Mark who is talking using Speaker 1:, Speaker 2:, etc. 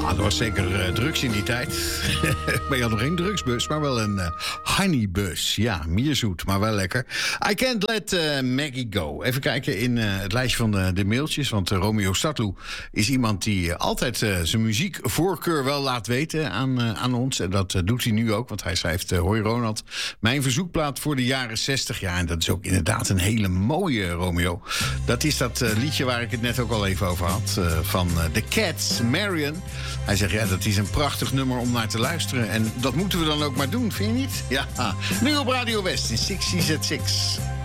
Speaker 1: er was zeker drugs in die tijd. Maar je had nog geen drugsbus, maar wel een honeybus. Ja, mierzoet, maar wel lekker. I can't let Maggie go. Even kijken in het lijstje van de mailtjes. Want Romeo Startloe is iemand die altijd zijn muziekvoorkeur wel laat weten aan ons. En dat doet hij nu ook, want hij schrijft... Hoi Ronald, mijn verzoekplaat voor de jaren 60. Ja, en dat is ook inderdaad een hele mooie, Romeo. Dat is dat liedje waar ik het net ook al even over had. Van The Cats, Marion. Hij zegt, ja, dat is een prachtig nummer om naar te luisteren. En dat moeten we dan ook maar doen, vind je niet? Ja, nu op Radio West in 60's at 6.